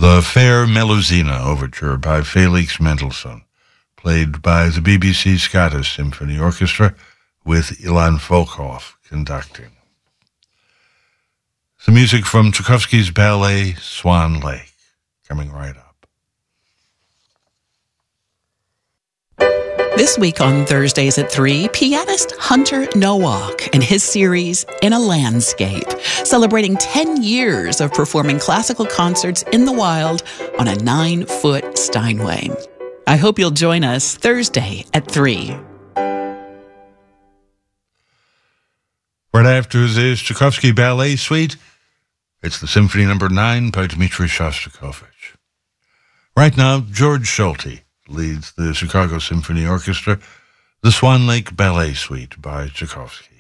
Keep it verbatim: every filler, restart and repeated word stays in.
The Fair Melusina Overture by Felix Mendelssohn, played by the B B C Scottish Symphony Orchestra with Ilan Volkov conducting. The music from Tchaikovsky's ballet Swan Lake, coming right up. This week on Thursdays at three, pianist Hunter Nowak and his series In a Landscape, celebrating ten years of performing classical concerts in the wild on a nine-foot Steinway. I hope you'll join us Thursday at three. Right after this Tchaikovsky Ballet Suite, it's the Symphony Number nine by Dmitri Shostakovich. Right now, George Solti leads the Chicago Symphony Orchestra, the Swan Lake Ballet Suite by Tchaikovsky.